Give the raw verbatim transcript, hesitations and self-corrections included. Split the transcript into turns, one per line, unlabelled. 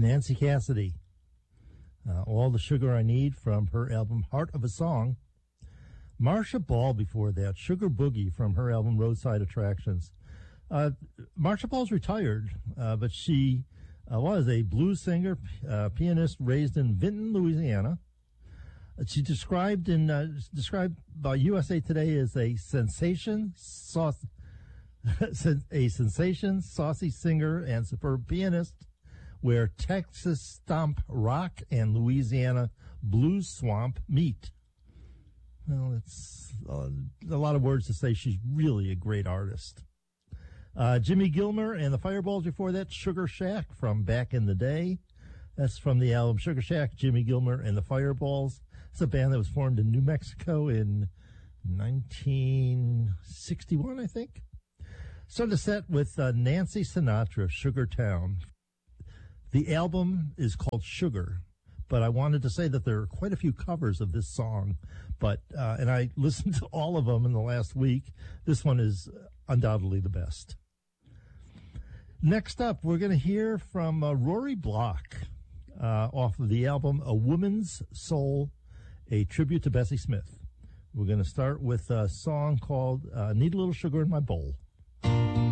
Nancy Cassidy. Uh, All the Sugar I Need from her album Heart of a Song. Marsha Ball before that, Sugar Boogie from her album Roadside Attractions. Uh, Marsha Ball's retired, uh, but she uh, was a blues singer, uh, pianist raised in Vinton, Louisiana. She described in uh, described by U S A Today as a sensation, sauce, a sensation, saucy singer and superb pianist, where Texas stomp rock and Louisiana blues swamp meet. Well, it's uh, a lot of words to say she's really a great artist. Uh, Jimmy Gilmer and the Fireballs before that, Sugar Shack from back in the day. That's from the album Sugar Shack, Jimmy Gilmer and the Fireballs. It's a band that was formed in New Mexico in nineteen sixty-one, I think. Started the set with uh, Nancy Sinatra, Sugar Town. The album is called Sugar, but I wanted to say that there are quite a few covers of this song, but uh, and I listened to all of them in the last week. This one is undoubtedly the best. Next up, we're going to hear from uh, Rory Block uh, off of the album A Woman's Soul, a tribute to Bessie Smith. We're going to start with a song called uh, Need a Little Sugar in My Bowl.